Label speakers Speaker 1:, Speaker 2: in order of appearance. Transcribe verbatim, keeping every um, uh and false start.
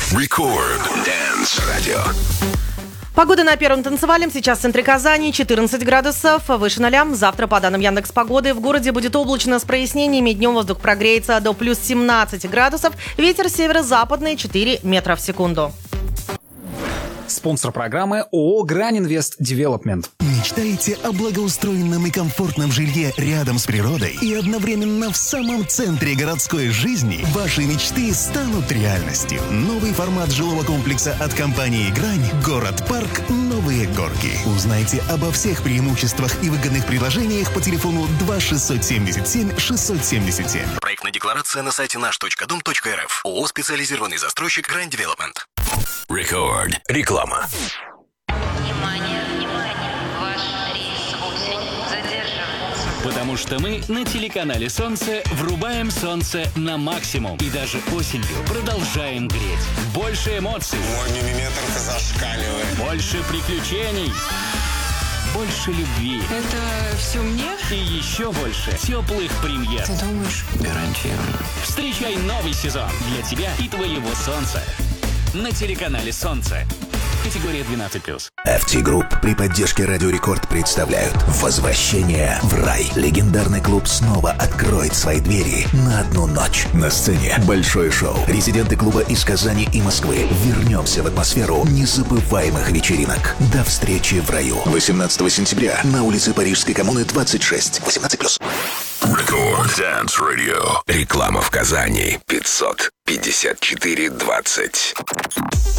Speaker 1: Record Dance Radio.
Speaker 2: Погода на Первом танцевальном. Сейчас в центре Казани четырнадцать градусов, выше ноля. Завтра, по данным Яндекс.Погоды, в городе будет облачно с прояснениями. Днем воздух прогреется до плюс семнадцать градусов. Ветер северо-западный четыре метра в секунду.
Speaker 3: Спонсор программы ООО «Грань Инвест Девелопмент».
Speaker 4: Мечтаете о благоустроенном и комфортном жилье рядом с природой и одновременно в самом центре городской жизни? Ваши мечты станут реальностью. Новый формат жилого комплекса от компании «Грань» – город-парк «Новые горки». Узнайте обо всех преимуществах и выгодных предложениях по телефону два шестьсот семьдесят семь шестьсот семьдесят семь.
Speaker 1: Проектная декларация на сайте наш точка дом точка эр эф. ООО «Специализированный застройщик Грань Девелопмент». Record. Реклама.
Speaker 5: Внимание, внимание! Ваш рейс восемь задерживается.
Speaker 6: Потому что мы на телеканале «Солнце» врубаем солнце на максимум. И даже осенью продолжаем греть. Больше эмоций.
Speaker 7: Мой миллиметр-то зашкаливает.
Speaker 6: Больше приключений. Больше любви.
Speaker 5: Это все мне?
Speaker 6: И еще больше теплых премьер.
Speaker 5: Ты думаешь?
Speaker 6: Гарантирую. Встречай новый сезон для тебя и твоего солнца. На телеканале «Солнце». Категория двенадцать плюс.
Speaker 1: эф ти Group при поддержке Радио Рекорд представляют «Возвращение в рай». Легендарный клуб снова откроет свои двери на одну ночь. На сцене большое шоу. Резиденты клуба из Казани и Москвы. Вернемся в атмосферу незабываемых вечеринок. До встречи в раю. восемнадцатого сентября на улице Парижской коммуны двадцать шесть. восемнадцать плюс. Record Dance Radio. Реклама в Казани. пятьсот пятьдесят четыре двадцать.